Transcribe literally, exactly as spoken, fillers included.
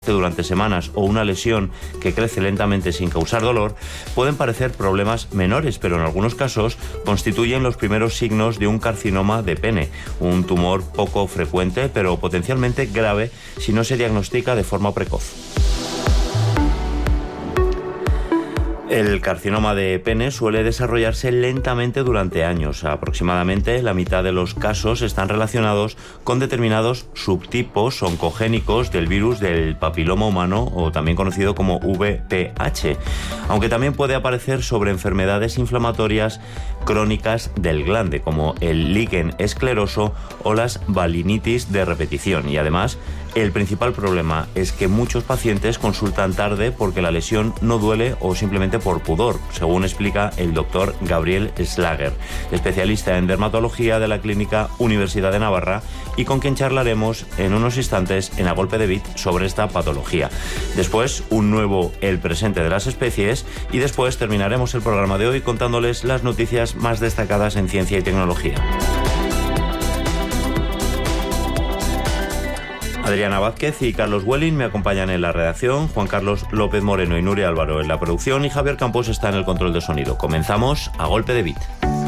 persiste durante semanas o una lesión que crece lentamente sin causar dolor, pueden parecer problemas menores, pero en algunos casos constituyen los primeros signos de un carcinoma de pene, un tumor poco frecuente pero potencialmente grave si no se diagnostica de forma precoz. El carcinoma de pene suele desarrollarse lentamente durante años. Aproximadamente la mitad de los casos están relacionados con determinados subtipos oncogénicos del virus del papiloma humano, o también conocido como V P H, aunque también puede aparecer sobre enfermedades inflamatorias crónicas del glande, como el líquen escleroso o las balinitis de repetición. Y además, el principal problema es que muchos pacientes consultan tarde porque la lesión no duele o simplemente por pudor, según explica el doctor Gabriel Schlager, especialista en dermatología de la Clínica Universidad de Navarra, y con quien charlaremos en unos instantes en A Golpe de Bit sobre esta patología. Después, un nuevo El presente de las especies, y después terminaremos el programa de hoy contándoles las noticias más destacadas en ciencia y tecnología. Adriana Vázquez y Carlos Welling me acompañan en la redacción, Juan Carlos López Moreno y Nuria Álvaro en la producción, y Javier Campos está en el control de sonido. Comenzamos A Golpe de Bit.